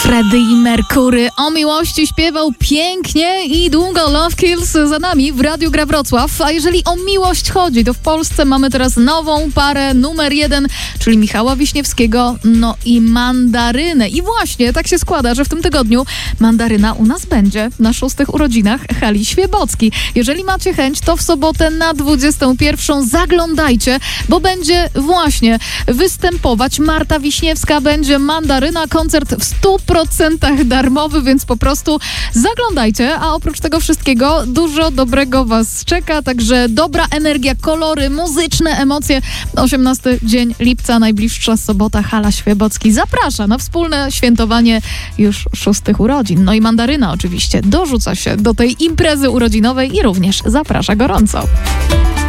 Freddie Mercury o miłości śpiewał pięknie i długo. Love Kills za nami w Radiu Gra Wrocław. A jeżeli o miłość chodzi, to w Polsce mamy teraz nową parę numer 1, czyli Michała Wiśniewskiego, no i Mandarynę. I właśnie tak się składa, że w tym tygodniu Mandaryna u nas będzie na 6. urodzinach Hali Świebockiej. Jeżeli macie chęć, to w sobotę na 21 zaglądajcie, bo będzie właśnie występować Marta Wiśniewska, będzie Mandaryna, koncert w 100% darmowy, więc po prostu zaglądajcie, a oprócz tego wszystkiego dużo dobrego was czeka, także dobra energia, kolory, muzyczne emocje. 18 dzień lipca, najbliższa sobota, Hala Świebocki zaprasza na wspólne świętowanie już 6. urodzin. No i Mandaryna oczywiście dorzuca się do tej imprezy urodzinowej i również zaprasza gorąco.